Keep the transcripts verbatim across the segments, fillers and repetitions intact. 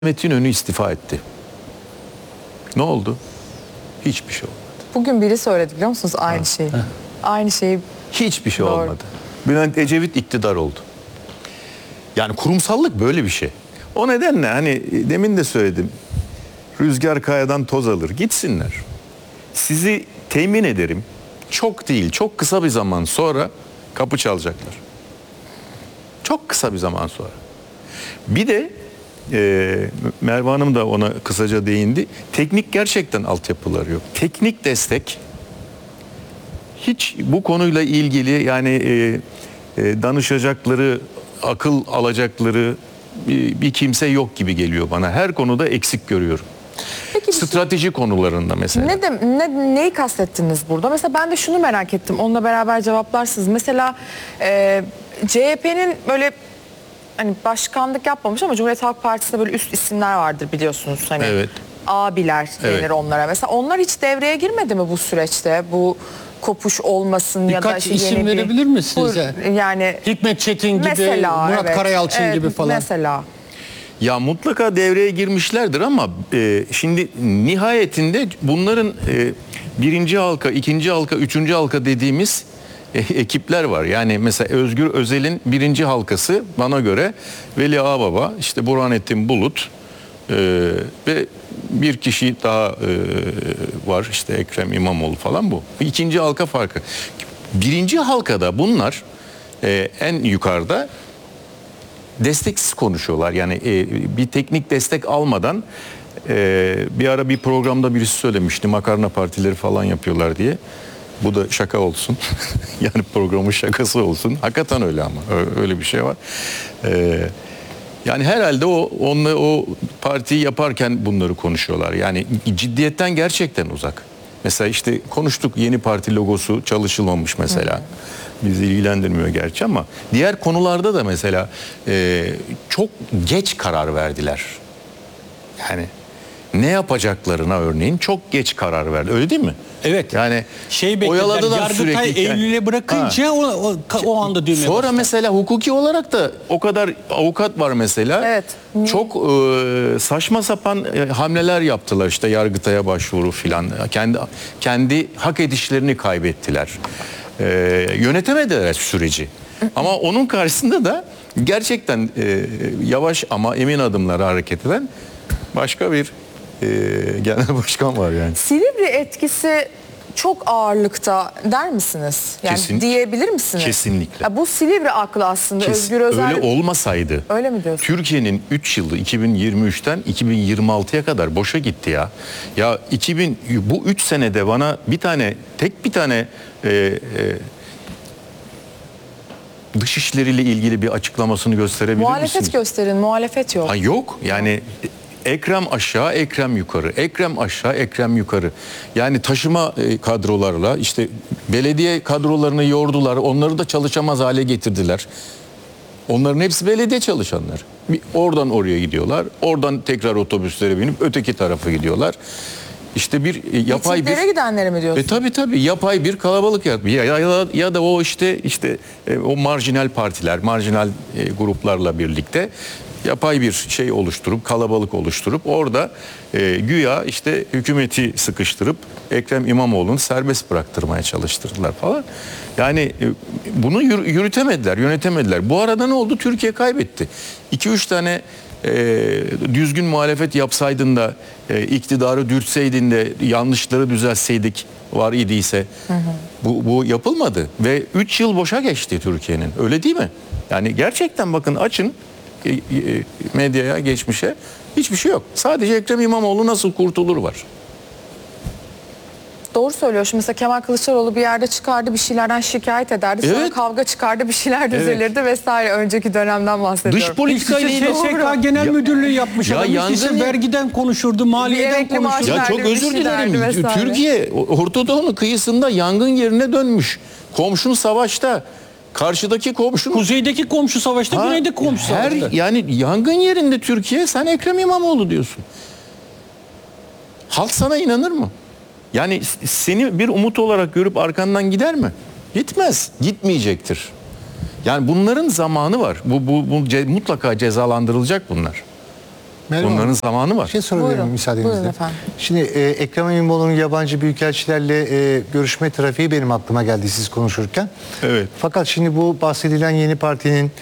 Metin İnönü istifa etti. Ne oldu? Hiçbir şey olmadı. Bugün biri söyledi biliyor musunuz aynı ha. şeyi. Ha. Aynı şeyi. Hiçbir şey Doğru. olmadı. Bülent Ecevit iktidar oldu. Yani kurumsallık böyle bir şey. O nedenle hani demin de söyledim. Rüzgar kayadan toz alır. Gitsinler. Sizi temin ederim. Çok değil, çok kısa bir zaman sonra kapı çalacaklar. Çok kısa bir zaman sonra. Bir de e, Merve Hanım da ona kısaca değindi. Teknik gerçekten altyapıları yok. Teknik destek hiç bu konuyla ilgili yani e, e, danışacakları, akıl alacakları bir, bir kimse yok gibi geliyor bana. Her konuda eksik görüyorum. Peki, strateji şey, konularında mesela. Ne, de, ne neyi kastettiniz burada? Mesela ben de şunu merak ettim. Onunla beraber cevaplarsınız. Mesela e, C H P'nin böyle hani başkanlık yapmamış ama Cumhuriyet Halk Partisi'nde böyle üst isimler vardır biliyorsunuz. Hani evet. Abiler denir evet. onlara. Mesela onlar hiç devreye girmedi mi bu süreçte? Bu kopuş olmasın Birkaç ya da işte isim yeni verebilir bir, misiniz? Bu, yani Hikmet Çetin gibi, mesela, Murat evet, Karayalçın evet, gibi falan. Mesela. Ya mutlaka devreye girmişlerdir ama e, şimdi nihayetinde bunların e, birinci halka, ikinci halka, üçüncü halka dediğimiz e, ekipler var. Yani mesela Özgür Özel'in birinci halkası bana göre Veli Ağababa, işte Burhanettin Bulut e, ve bir kişi daha e, var, işte Ekrem İmamoğlu falan bu. İkinci halka farkı. Birinci halkada bunlar e, en yukarıda desteksiz konuşuyorlar. Yani e, bir teknik destek almadan e, bir ara bir programda birisi söylemişti, makarna partileri falan yapıyorlar diye. Bu da şaka olsun. Yani programın şakası olsun. Hakikaten öyle ama öyle bir şey var. E, yani herhalde o onunla o partiyi yaparken bunları konuşuyorlar. Yani ciddiyetten gerçekten uzak. Mesela işte konuştuk, yeni parti logosu çalışılmamış mesela. Hı. Bizi ilgilendirmiyor gerçi ama diğer konularda da mesela e, çok geç karar verdiler. Yani ne yapacaklarına örneğin çok geç karar verdi. Öyle değil mi? Evet. Yani şey oyaladılar Yargıtay sürekli. Eylül'e bırakınca o, o, o anda düğmeye Sonra başlar. mesela hukuki olarak da o kadar avukat var mesela. Evet. Çok e, saçma sapan e, hamleler yaptılar, işte Yargıtay'a başvuru filan. Kendi kendi hak edişlerini kaybettiler. E, yönetemediler süreci. Ama onun karşısında da gerçekten e, yavaş ama emin adımlara hareket eden başka bir e, genel başkan var yani. Silivri etkisi çok ağırlıkta der misiniz? Yani Kesin, diyebilir misiniz? Kesinlikle. Ya bu Silivri aklı aslında. Kesin, Özgür Özel. Öyle olmasaydı. Öyle mi diyorsun? Türkiye'nin üç yılı iki bin yirmi üçten iki bin yirmi altıya kadar boşa gitti ya. Ya iki bin bu üç senede bana bir tane tek bir tane e, e, dışişleriyle ilgili bir açıklamasını gösterebilir muhalefet misiniz? Muhalefet gösterin. Muhalefet yok. Ha, yok. Yani Ekrem aşağı, Ekrem yukarı. Ekrem aşağı, Ekrem yukarı. Yani taşıma kadrolarla işte belediye kadrolarını yordular. Onları da çalışamaz hale getirdiler. Onların hepsi belediye çalışanlar. Oradan oraya gidiyorlar. Oradan tekrar otobüslere binip öteki tarafa gidiyorlar. İşte bir yapay bir... Mitinglere gidenleri mi diyorsun? E tabii tabii yapay bir kalabalık yaratıyor. Ya, ya, ya da o işte işte e, o marjinal partiler, marjinal e, gruplarla birlikte yapay bir şey oluşturup, kalabalık oluşturup orada e, güya işte hükümeti sıkıştırıp Ekrem İmamoğlu'nu serbest bıraktırmaya çalıştırdılar falan. Yani e, bunu yür, yürütemediler, yönetemediler. Bu arada ne oldu? Türkiye kaybetti. iki üç tane e, düzgün muhalefet yapsaydın da e, iktidarı dürtseydin de yanlışları düzeltseydik var idiyse hı hı. Bu, bu yapılmadı ve üç yıl boşa geçti Türkiye'nin. Öyle değil mi? Yani gerçekten bakın açın medyaya, geçmişe hiçbir şey yok. Sadece Ekrem İmamoğlu nasıl kurtulur var. Doğru söylüyor. Şimdi mesela Kemal Kılıçdaroğlu bir yerde çıkardı, bir şeylerden şikayet ederdi. Sonra evet. kavga çıkardı, bir şeyler düzelirdi evet. vesaire. Önceki dönemden bahsediyorum. Dış politika ile ilgili S S K Genel ya, Müdürlüğü yapmış ya adam. Yangın işte vergiden konuşurdu, maliyeden konuşurdu. Ya çok özür dilerim. Türkiye Orta Doğu'nun kıyısında yangın yerine dönmüş. Komşun savaşta. Karşıdaki komşu, kuzeydeki komşu savaşta, ha, güneydeki komşu her, savaşta. Yani yangın yerinde Türkiye, sen Ekrem İmamoğlu diyorsun. Halk sana inanır mı? Yani seni bir umut olarak görüp arkandan gider mi? Gitmez, gitmeyecektir. Yani bunların zamanı var. Bu, bu, bu ce, mutlaka cezalandırılacak bunlar. Merhaba. Onların zamanı var. Bir şey sorabilirim Buyurun, müsaadenizle. buyurun efendim. Şimdi e, Ekrem İmamoğlu'nun yabancı büyükelçilerle e, görüşme trafiği benim aklıma geldi siz konuşurken. Evet. Fakat şimdi bu bahsedilen yeni partinin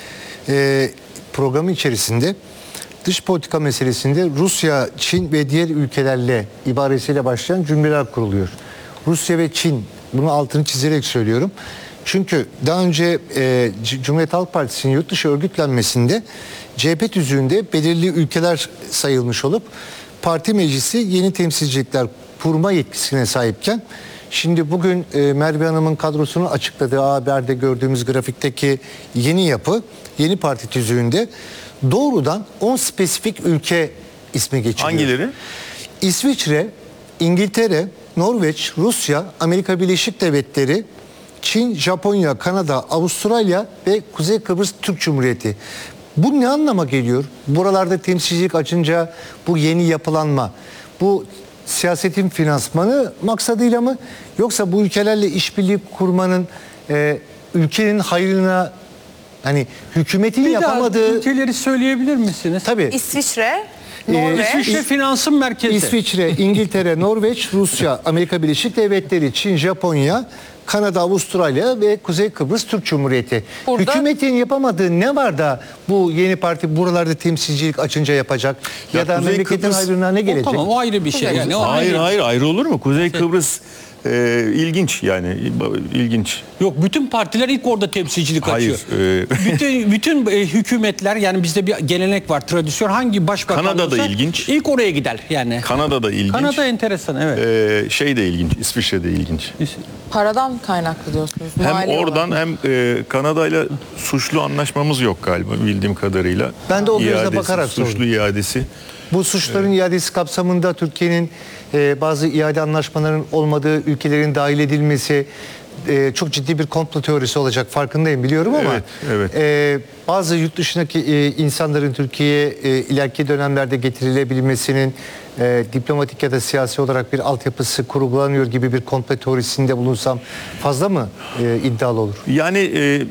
e, programı içerisinde dış politika meselesinde Rusya, Çin ve diğer ülkelerle ibaresiyle başlayan cümleler kuruluyor. Rusya ve Çin, bunu altını çizerek söylüyorum. Çünkü daha önce e, C- Cumhuriyet Halk Partisi'nin yurt dışı örgütlenmesinde C H P tüzüğünde belirli ülkeler sayılmış olup parti meclisi yeni temsilcilikler kurma yetkisine sahipken şimdi bugün e, Merve Hanım'ın kadrosunu açıkladığı haberde gördüğümüz grafikteki yeni yapı, yeni parti tüzüğünde doğrudan on spesifik ülke ismi geçiriyor. Hangileri? İsviçre, İngiltere, Norveç, Rusya, Amerika Birleşik Devletleri, Çin, Japonya, Kanada, Avustralya ve Kuzey Kıbrıs Türk Cumhuriyeti. Bu ne anlama geliyor? Buralarda temsilcilik açınca bu yeni yapılanma, bu siyasetin finansmanı maksadıyla mı? Yoksa bu ülkelerle işbirliği kurmanın e, ülkenin hayrına, hani hükümetin Bir daha yapamadığı... ülkeleri söyleyebilir misiniz? Tabii. İsviçre, Ee, Norveç, İsviçre finansın merkezi. İsviçre, İngiltere, Norveç, Rusya, Amerika Birleşik Devletleri, Çin, Japonya, Kanada, Avustralya ve Kuzey Kıbrıs Türk Cumhuriyeti. Burada- Hükümetin yapamadığı ne var da bu yeni parti buralarda temsilcilik açınca yapacak? Ya, Ya da Kuzey memleketin Kıbrıs- hayrına ne O gelecek? tamam, o ayrı bir şey. Yani o Hayır ayrı. hayır ayrı olur mu? Kuzey Kıbrıs e, ilginç yani ilginç. Yok, bütün partiler ilk orada temsilcilik Hayır, açıyor. e- bütün bütün e, hükümetler, yani bizde bir gelenek var, tradisyon, hangi başbakan Kanada da olursa ilginç. İlk oraya gider yani. Kanada'da ilginç. Kanada enteresan, evet. E, şey de ilginç. İsviçre de ilginç. paradan kaynaklı diyorsunuz. Hem mali oradan olarak. hem e, Kanada'yla suçlu anlaşmamız yok galiba bildiğim kadarıyla. Ben de o gözle İadesi, bakarak suçlu sordum. iadesi. Bu suçların iadesi kapsamında Türkiye'nin e, bazı iade anlaşmalarının olmadığı ülkelerin dahil edilmesi e, çok ciddi bir komplo teorisi olacak, farkındayım, biliyorum ama Evet, evet. e, bazı yurt dışındaki e, insanların Türkiye'ye e, ileriki dönemlerde getirilebilmesinin e, diplomatik ya da siyasi olarak bir altyapısı kurgulanıyor gibi bir komplo teorisinde bulunsam fazla mı e, iddialı olur? Yani e,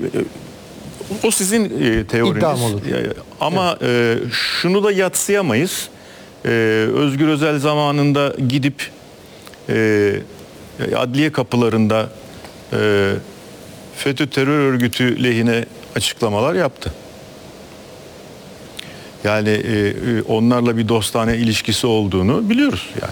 o sizin e, teoriniz. İddiam olur. Ya- Ama e, şunu da yadsıyamayız. E, Özgür Özel zamanında gidip e, adliye kapılarında e, FETÖ terör örgütü lehine açıklamalar yaptı. Yani e, e, onlarla bir dostane ilişkisi olduğunu biliyoruz yani.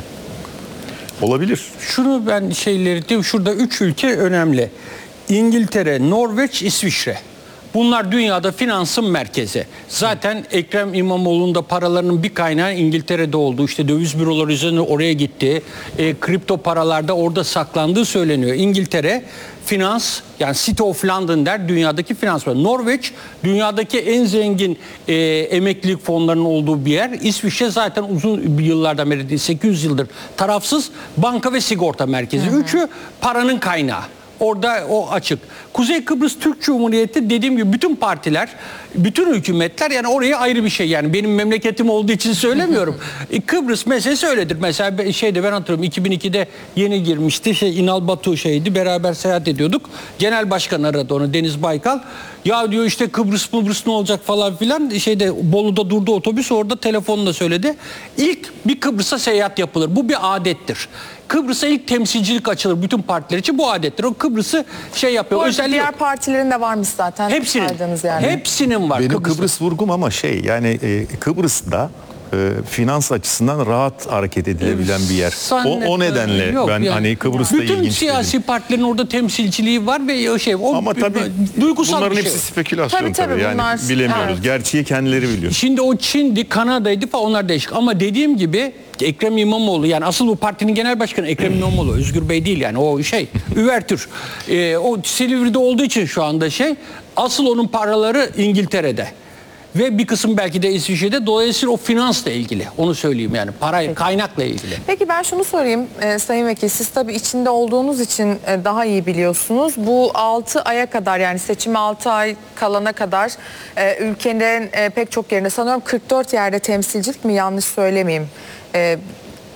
Olabilir. Şunu ben şeyleri diyorum, şurada üç ülke önemli. İngiltere, Norveç, İsviçre. Bunlar dünyada finansın merkezi. Zaten Ekrem İmamoğlu'nun da paralarının bir kaynağı İngiltere'de oldu. İşte döviz büroları üzerine oraya gitti. E, kripto paralarda orada saklandığı söyleniyor. İngiltere finans, yani City of London der, dünyadaki finans. Norveç dünyadaki en zengin e, emeklilik fonlarının olduğu bir yer. İsviçre zaten uzun yıllardan beri değil, sekiz yüz yıldır tarafsız banka ve sigorta merkezi. Üçü paranın kaynağı. Orada o açık. Kuzey Kıbrıs Türk Cumhuriyeti, dediğim gibi bütün partiler, bütün hükümetler, yani oraya ayrı bir şey. Yani benim memleketim olduğu için söylemiyorum. E, Kıbrıs meselesi öyledir. Mesela be- şeyde ben hatırlıyorum, iki bin ikide yeni girmişti. Şey, İnal Batu şeydi. Beraber seyahat ediyorduk. Genel Başkan aradı onu, Deniz Baykal. Ya diyor işte Kıbrıs Kıbrıs ne olacak falan filan. Şeyde Bolu'da durdu otobüs, orada telefonla söyledi. İlk bir Kıbrıs'a seyahat yapılır. Bu bir adettir. Kıbrıs'a ilk temsilcilik açılır bütün partiler için, bu adettir. O Kıbrıs'ı şey Bu yapıyor. arada Özellikle diğer partilerin de varmış zaten. hepsinin, saydığınız yani. hepsinin var. Benim Kıbrıs'ta. Kıbrıs vurgum ama şey yani e, Kıbrıs'ta e, finans açısından rahat hareket edilebilen bir yer. O, o Zannetmiyorum. nedenle Yok ben yani. hani Kıbrıs'ta bütün ilginç siyasi dedim. partilerin orada temsilciliği var ve o şey o Ama tabii duygusal bunların bir şey. hepsi spekülasyon Tabii, tabii, tabii, yani bunlar- bilemiyoruz. evet. Gerçeği kendileri biliyor. Şimdi o Çin'di, Kanada'ydı falan, onlar değişik. Ama dediğim gibi Ekrem İmamoğlu, yani asıl bu partinin genel başkanı Ekrem İmamoğlu, Özgür Bey değil yani, o şey üvertür. Ee, o Silivri'de olduğu için şu anda şey, asıl onun paraları İngiltere'de. Ve bir kısım belki de İsviçre'de. Dolayısıyla o finansla ilgili. Onu söyleyeyim yani. Para, kaynakla ilgili. Peki ben şunu sorayım e, Sayın Vekil, siz tabii içinde olduğunuz için e, daha iyi biliyorsunuz. Bu altı aya kadar, yani seçime altı ay kalana kadar e, ülkenin e, pek çok yerinde, sanıyorum kırk dört yerde temsilcilik mi, yanlış söylemeyeyim. E,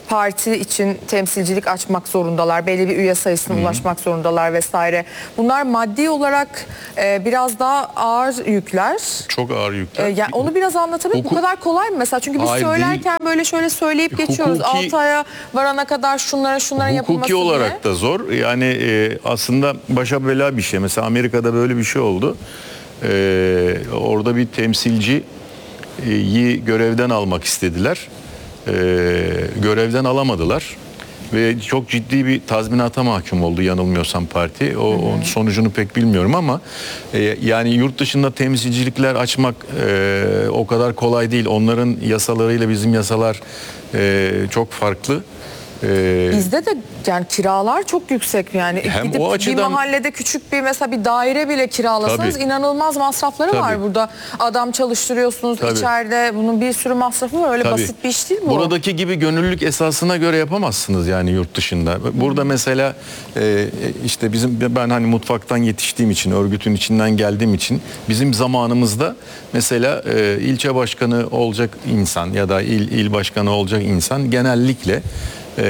parti için temsilcilik açmak zorundalar. Belli bir üye sayısına ulaşmak zorundalar vesaire. Bunlar maddi olarak e, biraz daha ağır yükler. Çok ağır E, yükler. yani onu biraz anlatabilir. Bu Hukuk- kadar kolay mı mesela? Çünkü biz Hayır, söylerken böyle şöyle söyleyip geçiyoruz. Hukuki- altı aya varana kadar şunlara şunların yapılması Hukuki olarak diye. da zor. Yani e, aslında başa bela bir şey. Mesela Amerika'da böyle bir şey oldu. E, orada bir temsilciyi görevden almak istediler. E, görevden alamadılar. Ve çok ciddi bir tazminata mahkum oldu yanılmıyorsam parti. O, onun sonucunu pek bilmiyorum ama e, yani yurt dışında temsilcilikler açmak e, o kadar kolay değil. Onların yasalarıyla bizim yasalar e, çok farklı. E, Bizde de yani kiralar çok yüksek yani. Hem Gidip o açıdan- bir mahallede küçük bir mesela bir daire bile kiralasanız Tabii. inanılmaz masrafları Tabii. var burada. Adam çalıştırıyorsunuz Tabii. içeride, bunun bir sürü masrafı var. Öyle Tabii. basit bir iş değil bu. Buradaki gibi gönüllülük esasına göre yapamazsınız yani yurt dışında. Burada mesela e, işte bizim ben hani mutfaktan yetiştiğim için, örgütün içinden geldiğim için bizim zamanımızda mesela e, ilçe başkanı olacak insan ya da il il başkanı olacak insan genellikle e,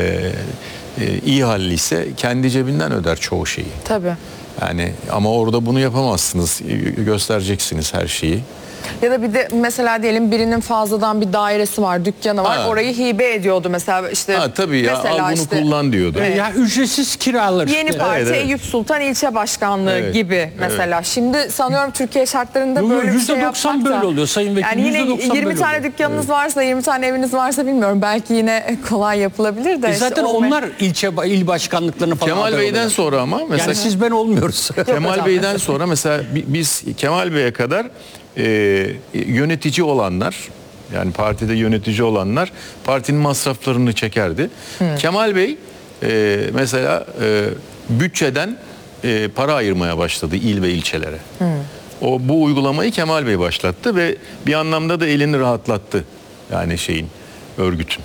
e, iyi halliyse kendi cebinden öder çoğu şeyi. Tabii. Yani ama orada bunu yapamazsınız. E, Göstereceksiniz her şeyi. Ya da bir de mesela diyelim birinin fazladan bir dairesi var, dükkanı var. Ha. Orayı hibe ediyordu mesela işte. Ha tabii ya mesela al bunu işte kullan diyordu. Evet. Ya ücretsiz kiralar Yeni işte. parti Evet, evet. Eyüp Sultan İlçe Başkanlığı Evet, gibi mesela. Şimdi sanıyorum Türkiye şartlarında Yo, yo, böyle bir şey yüzde doksan yapmak da- böyle oluyor Sayın Vekilim, Yani yine yüzde doksan yirmi böyle tane oluyor. dükkanınız varsa, yirmi tane eviniz varsa bilmiyorum. Belki yine kolay yapılabilir de. E işte zaten olmay- onlar ilçe il başkanlıklarını falan Kemal aday Bey'den oluyorlar. sonra ama mesela Yani siz ben olmuyoruz. Kemal hocam. Bey'den sonra mesela bi- biz Kemal Bey'e kadar e, yönetici olanlar yani partide yönetici olanlar partinin masraflarını çekerdi. Kemal Bey e, mesela e, bütçeden e, para ayırmaya başladı il ve ilçelere. O bu uygulamayı Kemal Bey başlattı ve bir anlamda da elini rahatlattı. Yani şeyin örgütün.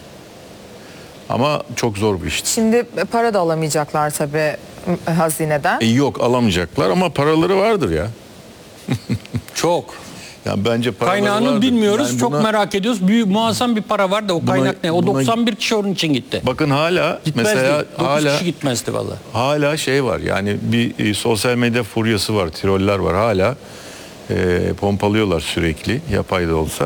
Ama çok zor bir işti. Şimdi para da alamayacaklar tabii m- hazineden. E, yok alamayacaklar ama paraları vardır ya. Çok. Yani bence paraları Kaynağını vardır. bilmiyoruz. Yani çok buna- merak ediyoruz. Büyük muazzam bir para var da o kaynak ne? O buna- doksan bir kişi onun için gitti. Bakın hala Gitmezdi. mesela dokuz hala kişi gitmezdi valla. hala şey var. Yani bir e, sosyal medya furyası var, troller var. Hala e, pompalıyorlar sürekli yapay da olsa.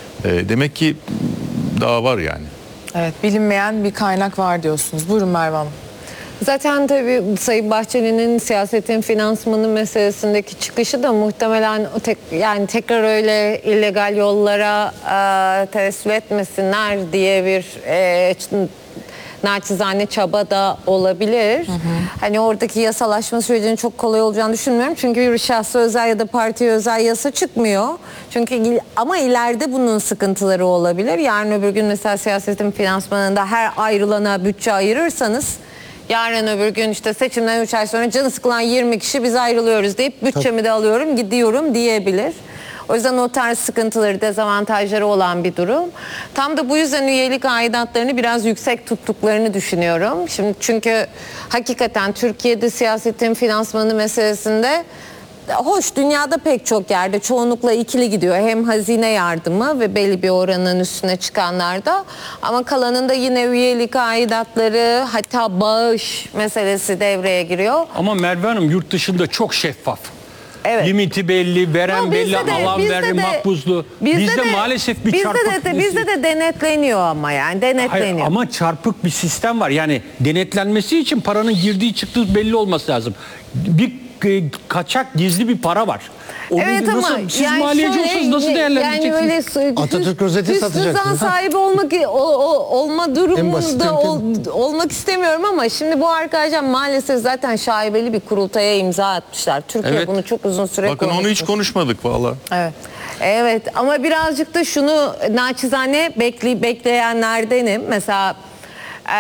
E, demek ki daha var yani. Evet, bilinmeyen bir kaynak var diyorsunuz. Buyurun Merve Hanım. Zaten tabii Sayın Bahçeli'nin siyasetin finansmanı meselesindeki çıkışı da muhtemelen o tek, yani tekrar öyle illegal yollara e, tevessül etmesinler diye bir e, ç- naçizane çaba da olabilir. Hani oradaki yasalaşma sürecinin çok kolay olacağını düşünmüyorum. Çünkü şahsı özel ya da partiye özel yasa çıkmıyor. Çünkü il- ama ileride bunun sıkıntıları olabilir. Yarın öbür gün mesela siyasetin finansmanında her ayrılana bütçe ayırırsanız yarın öbür gün işte seçimden üç ay sonra canı sıkılan yirmi kişi biz ayrılıyoruz deyip bütçemi de alıyorum gidiyorum diyebilir. O yüzden o tarz sıkıntıları, dezavantajları olan bir durum. Tam da bu yüzden üyelik aidatlarını biraz yüksek tuttuklarını düşünüyorum. Şimdi çünkü hakikaten Türkiye'de siyasetin finansmanı meselesinde hoş dünyada pek çok yerde çoğunlukla ikili gidiyor. Hem hazine yardımı ve belli bir oranın üstüne çıkanlarda ama kalanında yine üyelik aidatları hatta bağış meselesi devreye giriyor. Ama Merve Hanım yurt dışında çok şeffaf. Evet. Limiti belli, veren Ama belli, bizde de- alan bizde veri, de- makbuzlu. Bizde, de- maalesef bir bizde çarpık de, bir bizde de denetleniyor ama yani Hayır, denetleniyor. ama çarpık bir sistem var. Yani denetlenmesi için paranın girdiği çıktığı belli olması lazım. Bir e, kaçak gizli bir para var. Onu Evet ama nasıl, siz yani maliyeci şöyle, olsanız nasıl değerlendireceksiniz? Yani öyle su- Atatürk rozeti hüsnü satacaksınız, zan ha? sahibi olmak o, o- olma En basit durumunda ol- yöntem. olmak istemiyorum ama şimdi bu arkadaşlar maalesef zaten şaibeli bir kurultaya imza atmışlar. Türkiye Evet. bunu çok uzun süre Bakın onu hiç konuşmuş. konuşmadık vallahi. Evet. Evet ama birazcık da şunu naçizane bekli, bekleyenlerdenim. Mesela e,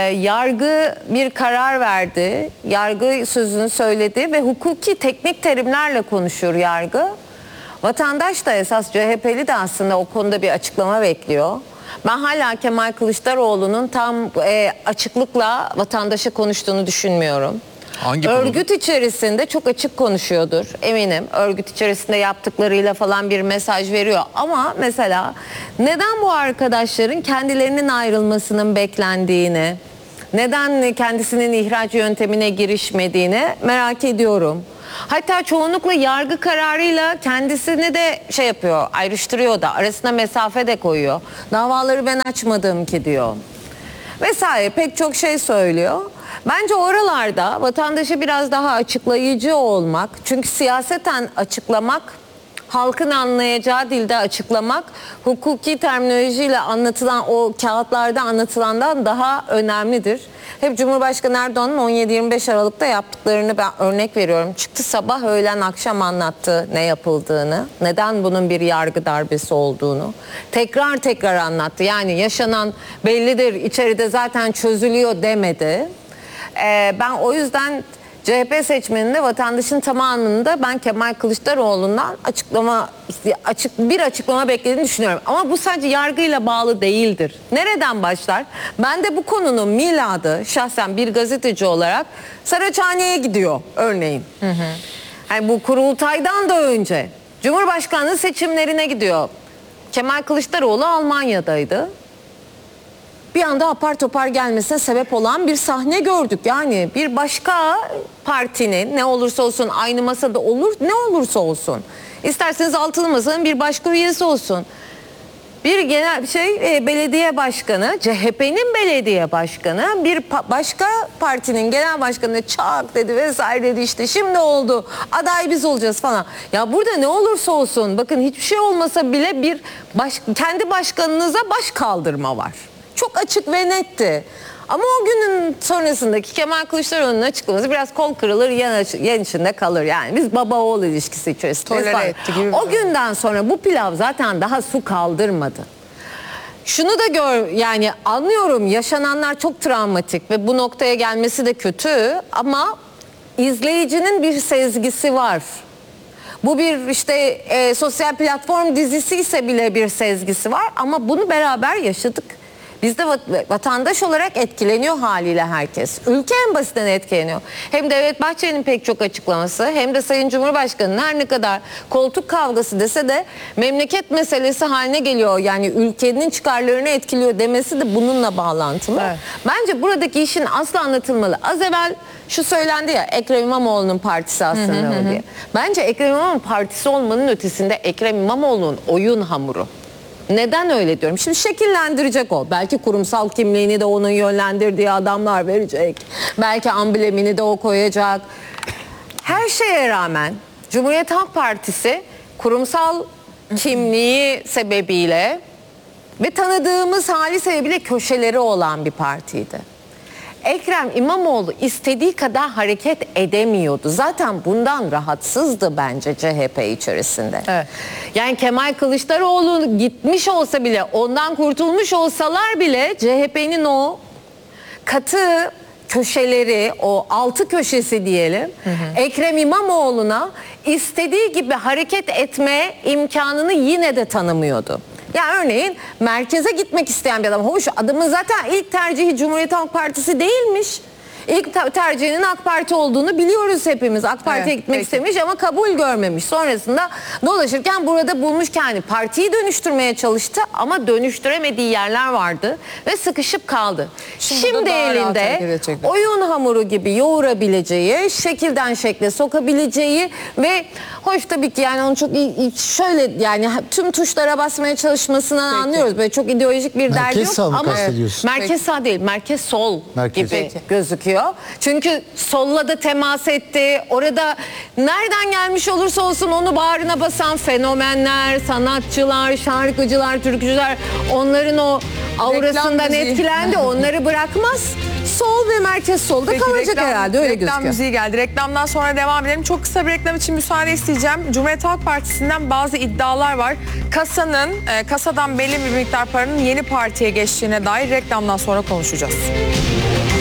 yargı bir karar verdi. Yargı sözünü söyledi ve hukuki teknik terimlerle konuşuyor yargı. Vatandaş da esas C H P'li de aslında o konuda bir açıklama bekliyor. Ben hala Kemal Kılıçdaroğlu'nun tam e, açıklıkla vatandaşa konuştuğunu düşünmüyorum. Hangi Örgüt içerisinde çok açık konuşuyordur eminim. Örgüt içerisinde yaptıklarıyla falan bir mesaj veriyor. Ama mesela neden bu arkadaşların kendilerinin ayrılmasının beklendiğini, neden kendisinin ihraç yöntemine girişmediğini merak ediyorum. Hatta çoğunlukla yargı kararıyla kendisini de şey yapıyor, ayrıştırıyor da, arasına mesafe de koyuyor. Davaları ben açmadım ki diyor. Vesaire pek çok şey söylüyor. Bence oralarda vatandaşa biraz daha açıklayıcı olmak, çünkü siyaseten açıklamak, halkın anlayacağı dilde açıklamak, hukuki terminolojiyle anlatılan, o kağıtlarda anlatılandan daha önemlidir. Hep Cumhurbaşkanı Erdoğan'ın on yedi yirmi beş Aralık'ta yaptıklarını ben örnek veriyorum. Çıktı sabah, öğlen, akşam anlattı ne yapıldığını, neden bunun bir yargı darbesi olduğunu. Tekrar tekrar anlattı. Yani yaşanan bellidir, içeride zaten çözülüyor demedi. Ee, ben o yüzden C H P seçmeninde, vatandaşın tamamında ben Kemal Kılıçdaroğlu'ndan açıklama açık bir açıklama beklediğini düşünüyorum. Ama bu sadece yargıyla bağlı değildir. Nereden başlar? Ben de bu konunun miladı şahsen bir gazeteci olarak Saraçhane'ye gidiyor örneğin. Hı hı. Yani bu kurultaydan da önce Cumhurbaşkanlığı seçimlerine gidiyor. Kemal Kılıçdaroğlu Almanya'daydı. Bir anda apar topar gelmesine sebep olan bir sahne gördük. Yani bir başka partinin, ne olursa olsun, aynı masada olur, ne olursa olsun, İsterseniz altılı masanın bir başka üyesi olsun, bir genel şey e, belediye başkanı, C H P'nin belediye başkanı bir pa- başka partinin genel başkanı çak dedi vesaire dedi, işte şimdi oldu, aday biz olacağız falan. Ya burada ne olursa olsun, bakın hiçbir şey olmasa bile bir baş, kendi başkanınıza baş kaldırma var. Çok açık ve netti. Ama o günün sonrasındaki Kemal Kılıçdaroğlu'nun açıklaması biraz kol kırılır, yan, yan içinde kalır. Yani biz baba oğul ilişkisi içerisinde. Tolere etti gibi. O günden sonra bu pilav zaten daha su kaldırmadı. Şunu da gör, yani anlıyorum, yaşananlar çok travmatik ve bu noktaya gelmesi de kötü, ama izleyicinin bir sezgisi var. Bu bir işte e, sosyal platform dizisi ise bile bir sezgisi var, ama bunu beraber yaşadık. Biz de vatandaş olarak etkileniyor haliyle herkes. Ülke en basitinden etkileniyor. Hem Devlet Bahçeli'nin pek çok açıklaması, hem de Sayın Cumhurbaşkanı'nın her ne kadar koltuk kavgası dese de memleket meselesi haline geliyor. Yani ülkenin çıkarlarını etkiliyor demesi de bununla bağlantılı. Evet. Bence buradaki işin aslı anlatılmalı. Az evvel şu söylendi ya, Ekrem İmamoğlu'nun partisi aslında hı hı hı. diye. Bence Ekrem İmamoğlu'nun partisi olmanın ötesinde Ekrem İmamoğlu'nun oyun hamuru. Neden öyle diyorum? Şimdi şekillendirecek o. Belki kurumsal kimliğini de onun yönlendirdiği adamlar verecek. Belki amblemini de o koyacak. Her şeye rağmen Cumhuriyet Halk Partisi kurumsal kimliği sebebiyle ve tanıdığımız hali sebebiyle köşeleri olan bir partiydi. Ekrem İmamoğlu istediği kadar hareket edemiyordu. Zaten bundan rahatsızdı bence C H P içerisinde. Evet. Yani Kemal Kılıçdaroğlu gitmiş olsa bile, ondan kurtulmuş olsalar bile C H P'nin o katı köşeleri, o altı köşesi diyelim, hı hı. Ekrem İmamoğlu'na istediği gibi hareket etme imkanını yine de tanımıyordu. Yani örneğin merkeze gitmek isteyen bir adam. Hoş, adamın zaten ilk tercihi Cumhuriyet Halk Partisi değilmiş. İlk tercihinin AK Parti olduğunu biliyoruz hepimiz. AK Parti'ye evet, gitmek peki. istemiş ama kabul görmemiş. Sonrasında dolaşırken burada bulmuş kendini. Partiyi dönüştürmeye çalıştı ama dönüştüremediği yerler vardı ve sıkışıp kaldı. Şimdi, Şimdi elinde oyun hamuru gibi yoğurabileceği, şekilden şekle sokabileceği ve hoş tabii ki yani onu çok iyi, şöyle yani tüm tuşlara basmaya çalışmasından peki. anlıyoruz. Böyle çok ideolojik bir derdi yok ama merkez sağ değil, merkez sol merkez. gibi peki. gözüküyor. Çünkü solla da temas etti. Orada nereden gelmiş olursa olsun onu bağrına basan fenomenler, sanatçılar, şarkıcılar, türkücüler, onların o aurasından etkilendi. Onları bırakmaz. Sol ve merkez solda peki, kalacak reklam, herhalde, öyle gözüküyor. Reklam müziği geldi. Reklamdan sonra devam edelim. Çok kısa bir reklam için müsaade isteyeceğim. Cumhuriyet Halk Partisi'nden bazı iddialar var. Kasanın, e, kasadan belli bir miktar paranın yeni partiye geçtiğine dair reklamdan sonra konuşacağız.